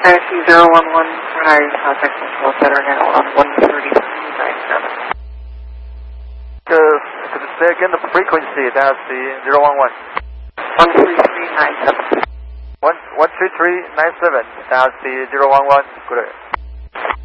IC 011 for higher contact control center now on 133.97. Say again the frequency, that's the 011. 133.97. 133.97, that's the 011. Good.